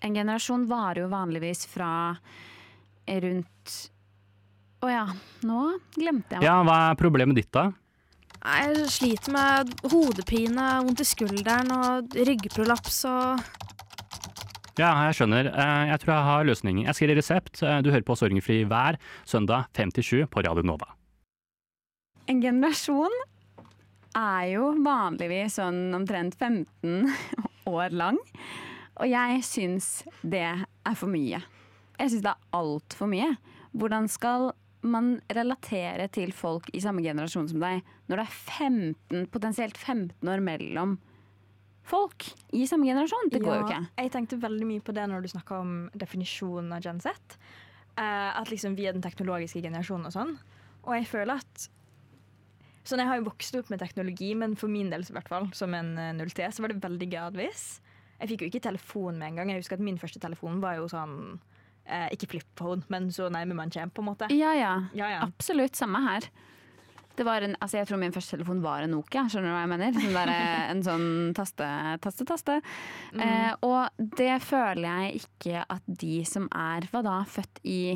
En generasjon varer jo vanligvis fra rundt nå glemte jeg meg. Ja, hva problemet ditt da? Jeg sliter med hodepine, vondt i skulderen og ryggprolaps og... Ja, jeg skjønner. Jeg tror jeg har løsningen. Jeg skriver resept. Du hører på Sorgenfri hver søndag 5-7 på Radio Nova. En generasjon er jo vanligvis sånn omtrent 15 år lang, og jeg synes det er for mye. Jeg synes det er alt for mye. Hvordan skal man relatere til folk i samme generasjon som deg, når det er potensielt 15 år mellom folk i samme generasjon? Det går jo ikke. Jeg tenkte veldig mye på det når du snakket om definisjonen av Gen Z. At liksom vi er den teknologiske generasjonen og sånn. Og jeg føler at jeg har jo vokst opp med teknologi, men for min del i hvert fall, som en 0T, så var det veldig gradvis. Jeg fikk jo ikke telefon med en gang. Jeg husker at min første telefon var jo sånn, ikke flip-phone, men så nærme man kommer på en måte. Ja. Absolutt, samme her. Det var jeg tror min første telefon var en Nokia, skjønner du hva jeg mener? En sånn taste. Og det føler jeg ikke at de som er, født i,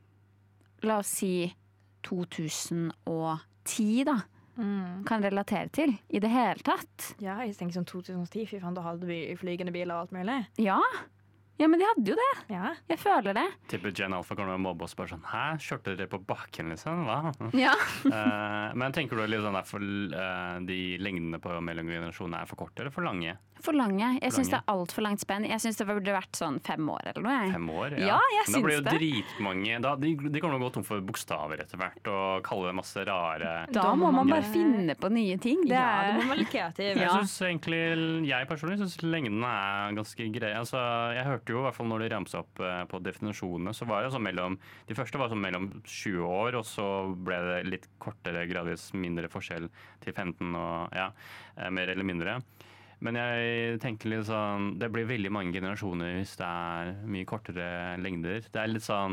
la oss si 2010 da, kan relatere til i det hele tatt. Ja, jeg tenker sånn 2010, fy faen, da hadde vi flygende biler og alt mulig. Ja, men de hadde jo det. Ja. Jeg føler det. Tipper Gen Alpha kommer med mobbe oss bare sånn, hæ, kjørte dere på bakken liksom, hva? Ja. Men tenker du litt sånn for de lengdene på mellom generasjonene er for korte eller for lange? For lange. Jeg synes det er alt for langt spenn. Jeg synes det burde vært sånn 5 år eller noe. 5 år? Ja, jeg synes det. Da blir jo dritmange. De kommer til å gå tom for bokstaver etter hvert, og kalle det masse rare... Da må man bare finne på nye ting. Da må man være litt kreativ. Jeg synes egentlig, jeg personlig synes lengden er ganske grei. Altså, jeg hørte jo i hvert fall når de ramset opp på definisjonene, så var det sånn de første var sånn mellom 20 år, og så ble det litt kortere, gradvis mindre forskjell til 15 og mer eller mindre. Men jeg tenker litt sånn, det blir veldig mange generasjoner hvis det er mye kortere lengder. Det er litt sånn,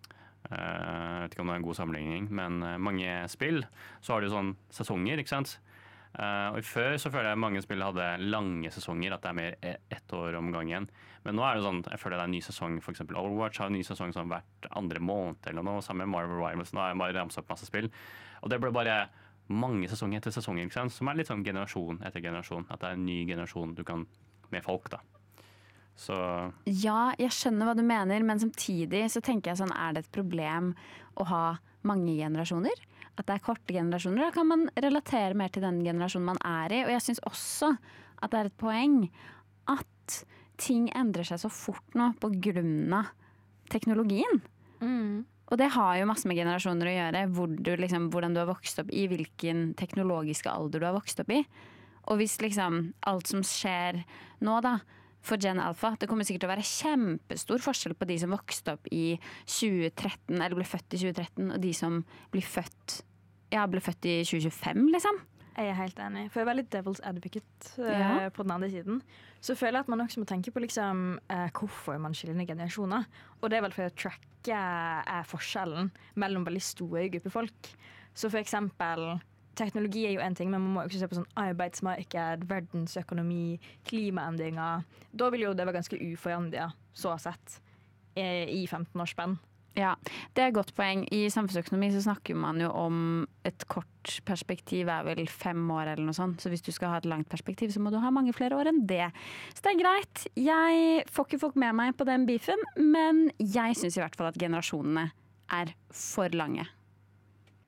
jeg vet ikke om det er en god sammenligning, men mange spill, så har de sånn sesonger, ikke sant? Og før så føler jeg mange spill hadde lange sesonger, at det er mer 1 år om gangen. Men nå er det sånn, jeg føler det er en ny sesong, for eksempel Overwatch har en ny sesong sånn hvert 2. måned eller noe, sammen med Marvel Rivals. Nå har jeg bare ramset opp masse spill. Og det ble bare mange sesonger etter sesonger, ikke sant? Som er litt sånn generasjon etter generasjon. At det er en ny generasjon du kan med folk, da. Så ja, jeg skjønner hva du mener, men samtidig så tenker jeg sånn, er det et problem å ha mange generasjoner? At det er korte generasjoner? Da kan man relatere mer til den generasjonen man er i. Og jeg synes også at det er et poeng at ting endrer seg så fort nå på grunn av teknologien. Og det har jo masse med generasjoner å gjøre, hvordan du har vokst opp i, hvilken teknologiske alder du har vokst opp i. Og hvis alt som skjer nå da, for Gen Alpha, det kommer sikkert til å være kjempestor forskjell på de som vokste opp i 2013, eller ble født i 2013, og de som ble født i 2025, liksom. Jeg er helt enig, for jeg er veldig devil's advocate på den andre siden. Så føler jeg at man også må tenke på hvorfor man skiller ned generasjoner. Og det er vel for å tracke forskjellen mellom veldig store grupper folk. Så for eksempel, teknologi er jo en ting, men man må også se på sånn arbeidsmarked, verdensøkonomi, klimaendringer. Da vil jo det være ganske uforandret, så sett, i 15 års spenn. Ja, det er et godt poeng. I samfunnsøkonomi så snakker man jo om et kort perspektiv er vel 5 år eller noe sånt. Så hvis du skal ha et langt perspektiv, så må du ha mange flere år enn det. Så det er greit. Jeg får ikke folk med meg på den beefen, men jeg synes i hvert fall at generasjonene er for lange.